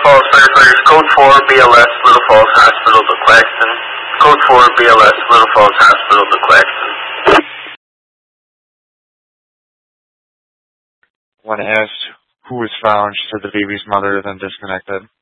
Falls Firefighters, Code 4, BLS, Little Falls Hospital to Claxton. Code 4, BLS, Little Falls Hospital to Claxton. When asked who was found, she said the baby's mother, then disconnected.